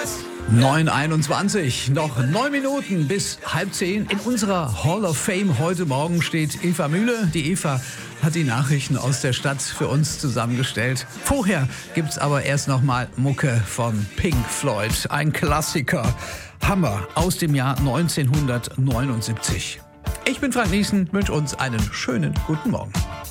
9:21, noch 9 Minuten bis 9:30. In unserer Hall of Fame heute Morgen steht Eva Mühle. Die Eva hat die Nachrichten aus der Stadt für uns zusammengestellt. Vorher gibt's aber erst noch mal Mucke von Pink Floyd, ein Klassiker. Hammer aus dem Jahr 1979. Ich bin Frank Niesen, wünsche uns einen schönen guten Morgen.